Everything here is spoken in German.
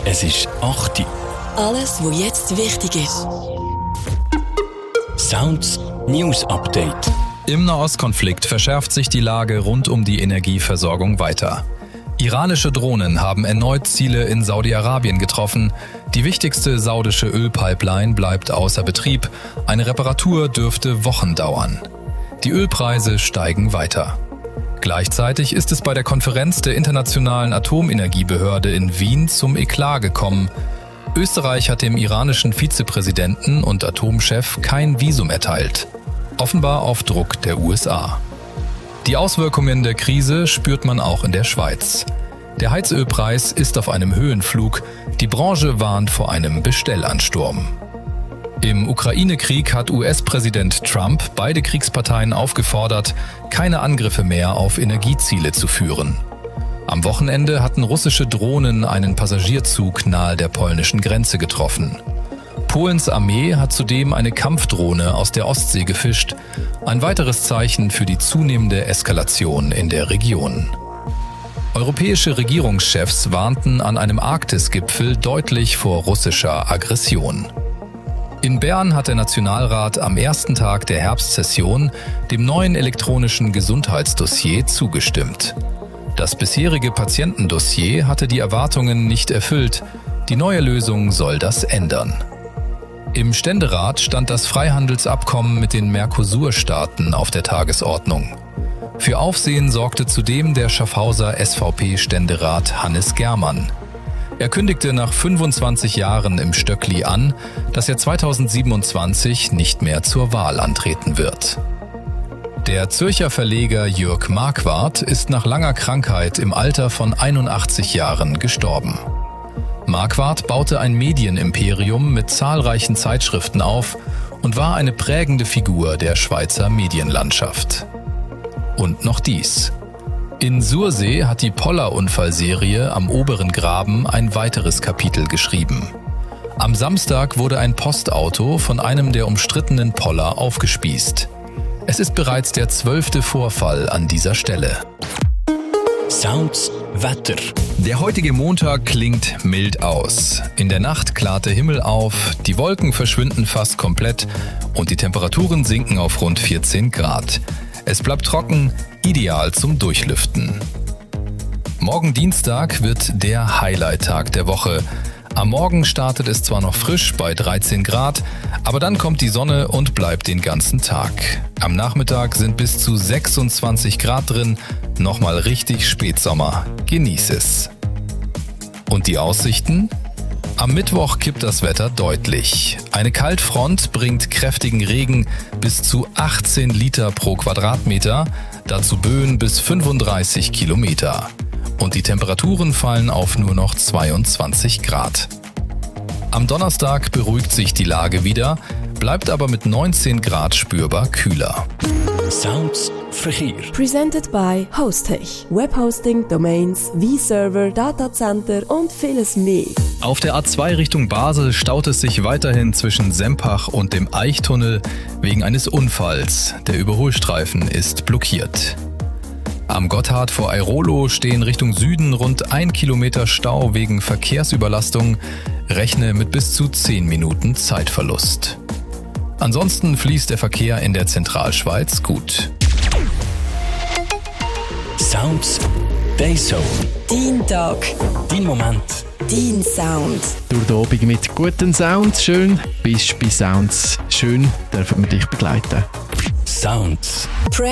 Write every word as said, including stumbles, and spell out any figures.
Es ist acht Uhr. Alles, was jetzt wichtig ist. Sounds News Update. Im Nahostkonflikt verschärft sich die Lage rund um die Energieversorgung weiter. Iranische Drohnen haben erneut Ziele in Saudi-Arabien getroffen. Die wichtigste saudische Ölpipeline bleibt außer Betrieb. Eine Reparatur dürfte Wochen dauern. Die Ölpreise steigen weiter. Gleichzeitig ist es bei der Konferenz der Internationalen Atomenergiebehörde in Wien zum Eklat gekommen. Österreich hat dem iranischen Vizepräsidenten und Atomchef kein Visum erteilt. Offenbar auf Druck der U S A. Die Auswirkungen der Krise spürt man auch in der Schweiz. Der Heizölpreis ist auf einem Höhenflug. Die Branche warnt vor einem Bestellansturm. Im Ukraine-Krieg hat U S-Präsident Trump beide Kriegsparteien aufgefordert, keine Angriffe mehr auf Energieziele zu führen. Am Wochenende hatten russische Drohnen einen Passagierzug nahe der polnischen Grenze getroffen. Polens Armee hat zudem eine Kampfdrohne aus der Ostsee gefischt, ein weiteres Zeichen für die zunehmende Eskalation in der Region. Europäische Regierungschefs warnten an einem Arktis-Gipfel deutlich vor russischer Aggression. In Bern hat der Nationalrat am ersten Tag der Herbstsession dem neuen elektronischen Gesundheitsdossier zugestimmt. Das bisherige Patientendossier hatte die Erwartungen nicht erfüllt. Die neue Lösung soll das ändern. Im Ständerat stand das Freihandelsabkommen mit den Mercosur-Staaten auf der Tagesordnung. Für Aufsehen sorgte zudem der Schaffhauser S V P-Ständerat Hannes Germann. Er kündigte nach fünfundzwanzig Jahren im Stöckli an, dass er zweitausendsiebenundzwanzig nicht mehr zur Wahl antreten wird. Der Zürcher Verleger Jürg Marquardt ist nach langer Krankheit im Alter von einundachtzig Jahren gestorben. Marquardt baute ein Medienimperium mit zahlreichen Zeitschriften auf und war eine prägende Figur der Schweizer Medienlandschaft. Und noch dies. In Sursee hat die Poller-Unfallserie am Oberen Graben ein weiteres Kapitel geschrieben. Am Samstag wurde ein Postauto von einem der umstrittenen Poller aufgespießt. Es ist bereits der zwölfte Vorfall an dieser Stelle. Sounds Wetter. Der heutige Montag klingt mild aus. In der Nacht klart der Himmel auf, die Wolken verschwinden fast komplett und die Temperaturen sinken auf rund vierzehn Grad. Es bleibt trocken, ideal zum Durchlüften. Morgen Dienstag wird der Highlight-Tag der Woche. Am Morgen startet es zwar noch frisch bei dreizehn Grad, aber dann kommt die Sonne und bleibt den ganzen Tag. Am Nachmittag sind bis zu sechsundzwanzig Grad drin, nochmal richtig Spätsommer. Genieß es. Und die Aussichten? Am Mittwoch kippt das Wetter deutlich. Eine Kaltfront bringt kräftigen Regen bis zu achtzehn Liter pro Quadratmeter, dazu Böen bis fünfunddreißig Kilometer. Und die Temperaturen fallen auf nur noch zweiundzwanzig Grad. Am Donnerstag beruhigt sich die Lage wieder, bleibt aber mit neunzehn Grad spürbar kühler. Sounds Verkehr. Presented by Hostech. Webhosting, Domains, V-Server, Datacenter und vieles mehr. Auf der A zwei Richtung Basel staut es sich weiterhin zwischen Sempach und dem Eichtunnel wegen eines Unfalls. Der Überholstreifen ist blockiert. Am Gotthard vor Airolo stehen Richtung Süden rund ein Kilometer Stau wegen Verkehrsüberlastung. Rechne mit bis zu zehn Minuten Zeitverlust. Ansonsten fließt der Verkehr in der Zentralschweiz gut. Sounds Dayzone. Dein Tag. Dein Moment. Dein Sound. Durch den Abend mit guten Sounds schön. Bist bei Sounds schön, dürfen wir dich begleiten. Sounds. Press